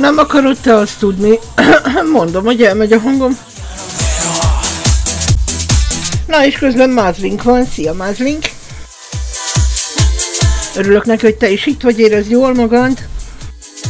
Nem akarod te azt tudni. Mondom, hogy elmegy a hangom. Na és közben Mázlink van. Szia Mázlink! Örülök neki, hogy te is itt vagy, érezd jól magad.